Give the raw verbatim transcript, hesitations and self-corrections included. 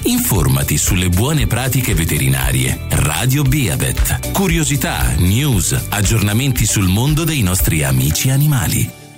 Informati sulle buone pratiche veterinarie. Radio Beavet. Curiosità, news, aggiornamenti sul mondo dei nostri amici animali.